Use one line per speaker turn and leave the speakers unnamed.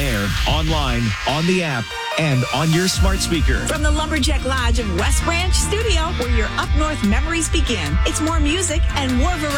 air, online, on the app, and on your smart speaker.
From the Lumberjack Lodge of West Branch Studio, where your up north memories begin. It's more music and more variety.